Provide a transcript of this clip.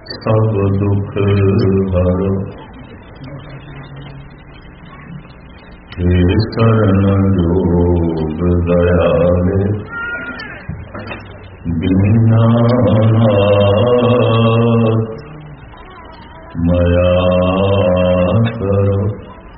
ਸਭ ਦੁਖ ਹਰੋ। हे शरण जोग दयाले, बिना